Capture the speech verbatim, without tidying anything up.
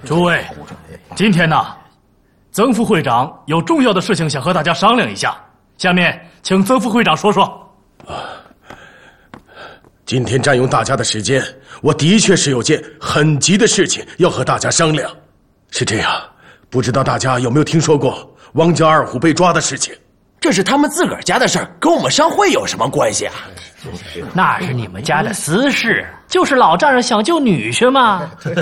诸位，今天呢，曾副会长有重要的事情想和大家商量一下。下面请曾副会长说说。 今天占用大家的时间，我的确是有件很急的事情要和大家商量。是这样，不知道大家有没有听说过汪家二虎被抓的事情？ 这是他们自个儿家的事儿，跟我们商会有什么关系啊？ 那是你们家的私事，就是老丈人想救女婿嘛。